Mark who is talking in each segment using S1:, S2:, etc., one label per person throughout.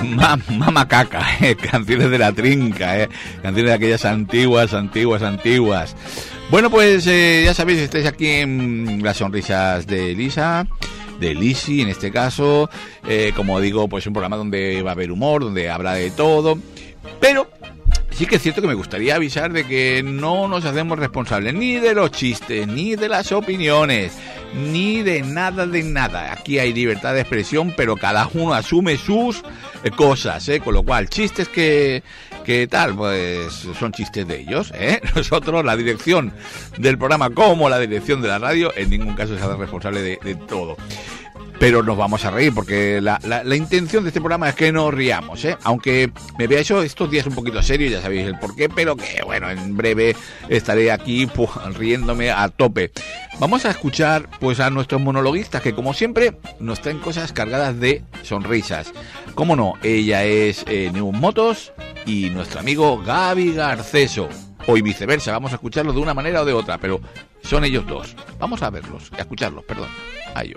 S1: Mama Caca, canciones de la trinca, canciones de aquellas antiguas. Bueno, pues ya sabéis, estáis aquí en Las Sonrisas de Elisa, de Lisi en este caso. Como digo, pues un programa donde va a haber humor, donde habrá de todo, pero sí que es cierto que me gustaría avisar de que no nos hacemos responsables ni de los chistes, ni de las opiniones, ni de nada. Aquí hay libertad de expresión, pero cada uno asume sus cosas, con lo cual chistes que tal, pues son chistes de ellos, Nosotros, la dirección del programa como la dirección de la radio, en ningún caso se hace responsable de todo. Pero nos vamos a reír porque la intención de este programa es que nos riamos, aunque me veáis estos días un poquito serio, ya sabéis el porqué, pero que bueno, en breve estaré aquí riéndome a tope. Vamos a escuchar pues a nuestros monologuistas que como siempre nos traen cosas cargadas de sonrisas. Cómo no, ella es Neum Motos y nuestro amigo Gaby Garceso. O viceversa, vamos a escucharlos de una manera o de otra, pero son ellos dos. Vamos a verlos, a escucharlos, perdón. Yo.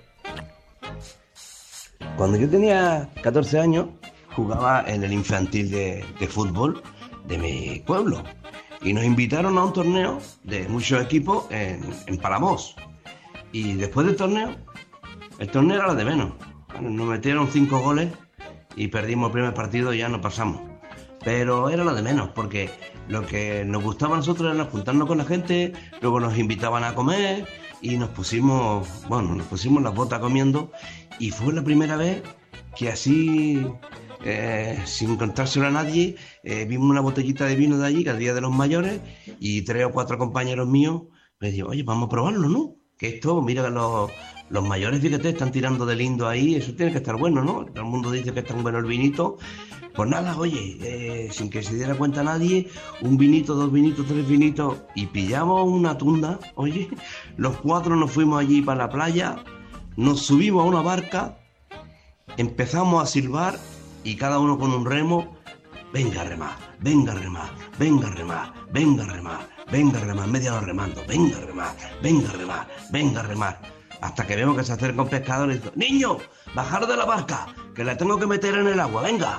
S2: Cuando yo tenía 14 años, jugaba en el infantil de fútbol de mi pueblo. Y nos invitaron a un torneo de muchos equipos en Palamós. Y después del torneo, el torneo era lo de menos. Bueno, nos metieron 5 goles y perdimos el primer partido y ya no pasamos. Pero era lo de menos, porque lo que nos gustaba a nosotros era juntarnos con la gente, luego nos invitaban a comer y nos pusimos las botas comiendo. Y fue la primera vez que así, sin contárselo a nadie, vimos una botellita de vino de allí, que era el Día de los Mayores, y 3 o 4 compañeros míos me dijeron, oye, vamos a probarlo, ¿no? Que esto, mira que los mayores, fíjate, están tirando de lindo ahí, eso tiene que estar bueno, ¿no? Todo el mundo dice que está bueno el vinito. Pues nada, oye, sin que se diera cuenta nadie, un vinito, 2 vinitos, 3 vinitos, y pillamos una tunda, oye, los 4 nos fuimos allí para la playa, nos subimos a una barca, empezamos a silbar y cada uno con un remo, venga a remar, venga a remar, venga a remar, venga a remar, venga a remar, media hora remando, venga a remar, venga a remar, venga a remar, hasta que vemos que se acerca un pescador y dice, niño, bajar de la barca, que la tengo que meter en el agua, venga.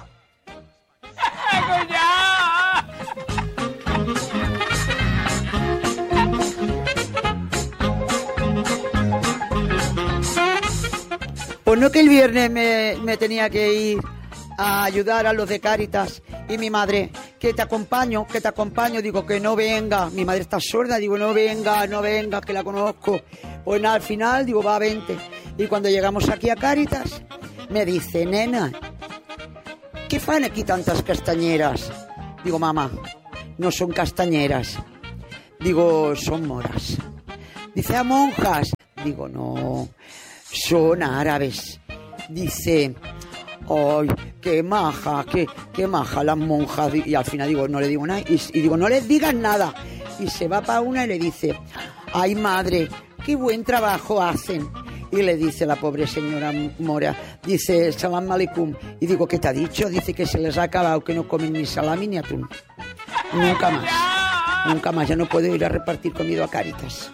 S3: Pues no, que el viernes me tenía que ir a ayudar a los de Cáritas y mi madre, que te acompaño, digo que no venga, mi madre está sorda, digo no venga, que la conozco. Pues nada, al final digo va, 20. Y cuando llegamos aquí a Cáritas, me dice, nena, ¿qué fan aquí tantas castañeras? Digo, mamá, no son castañeras, digo, son moras. Dice, ¿a monjas? Digo, no, son árabes. Dice, ¡ay, qué maja, qué maja las monjas! Y al final digo, no le digo nada. Y digo, no les digas nada. Y se va para una y le dice, ¡ay, madre, qué buen trabajo hacen! Y le dice la pobre señora mora, dice, salam aleikum. Y digo, ¿qué te ha dicho? Dice que se les ha acabado, que no comen ni salami ni atún. Nunca más, ya no puedo ir a repartir comida a Cáritas.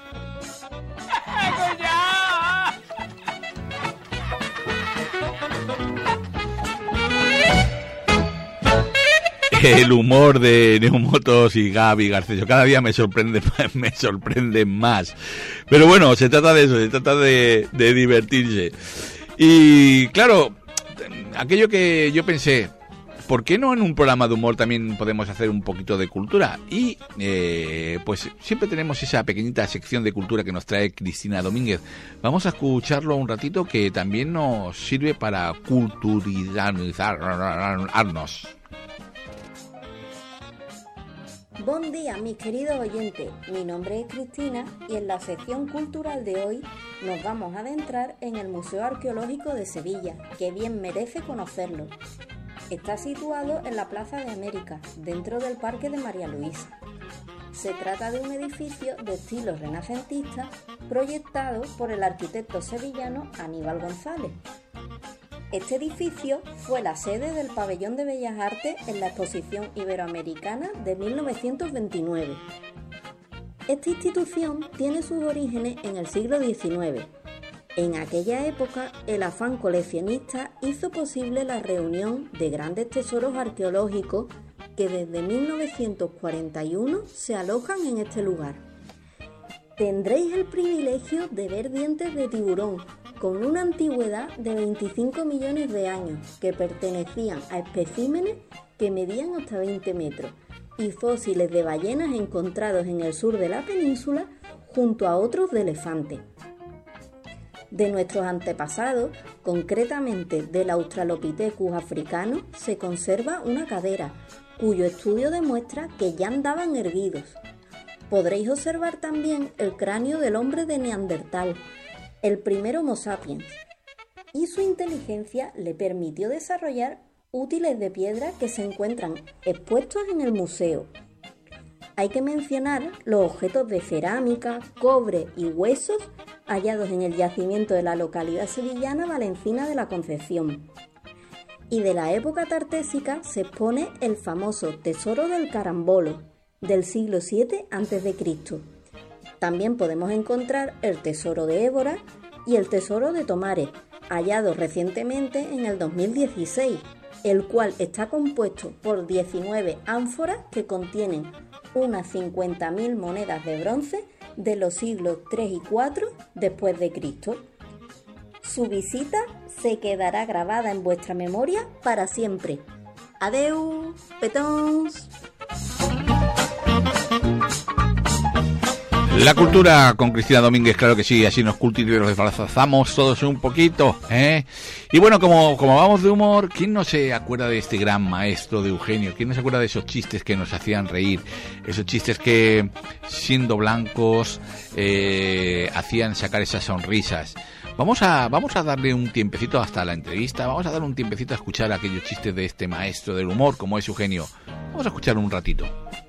S1: El humor de Neumotos y Gaby Garceso cada día me sorprende más. Pero bueno, se trata de eso, se trata de divertirse. Y claro, aquello que yo pensé, ¿por qué no en un programa de humor también podemos hacer un poquito de cultura? Y pues siempre tenemos esa pequeñita sección de cultura que nos trae Cristina Domínguez. Vamos a escucharlo un ratito, que también nos sirve para culturalizarnos.
S4: Buen día, mis queridos oyentes. Mi nombre es Cristina y en la sección cultural de hoy nos vamos a adentrar en el Museo Arqueológico de Sevilla, que bien merece conocerlo. Está situado en la Plaza de América, dentro del Parque de María Luisa. Se trata de un edificio de estilo renacentista proyectado por el arquitecto sevillano Aníbal González. Este edificio fue la sede del Pabellón de Bellas Artes en la Exposición Iberoamericana de 1929. Esta institución tiene sus orígenes en el siglo XIX. En aquella época, el afán coleccionista hizo posible la reunión de grandes tesoros arqueológicos que desde 1941 se alojan en este lugar. Tendréis el privilegio de ver dientes de tiburón con una antigüedad de 25 millones de años que pertenecían a especímenes que medían hasta 20 metros y fósiles de ballenas encontrados en el sur de la península junto a otros de elefantes. De nuestros antepasados, concretamente del Australopithecus africano, se conserva una cadera, cuyo estudio demuestra que ya andaban erguidos. Podréis observar también el cráneo del hombre de Neandertal, el primer Homo sapiens, y su inteligencia le permitió desarrollar útiles de piedra que se encuentran expuestos en el museo. Hay que mencionar los objetos de cerámica, cobre y huesos hallados en el yacimiento de la localidad sevillana Valencina de la Concepción. Y de la época tartésica se expone el famoso Tesoro del Carambolo, del siglo VII a.C. También podemos encontrar el Tesoro de Évora y el Tesoro de Tomares, hallados recientemente en el 2016, el cual está compuesto por 19 ánforas que contienen unas 50.000 monedas de bronce de los siglos III y IV después de Cristo. Su visita se quedará grabada en vuestra memoria para siempre. ¡Adeu, petons!
S1: La cultura con Cristina Domínguez, claro que sí, así nos culturizamos todos un poquito, ¿eh? Y bueno, como vamos de humor, ¿quién no se acuerda de este gran maestro de Eugenio? ¿Quién no se acuerda de esos chistes que nos hacían reír? Esos chistes que, siendo blancos, hacían sacar esas sonrisas. Vamos a darle un tiempecito hasta la entrevista, vamos a dar un tiempecito a escuchar aquellos chistes de este maestro del humor como es Eugenio. Vamos a escuchar un ratito.